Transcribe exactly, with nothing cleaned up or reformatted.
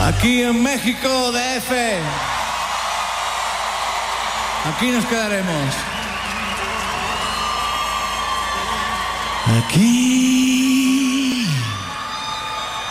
Aquí en México, D F. Aquí nos quedaremos. Aquí.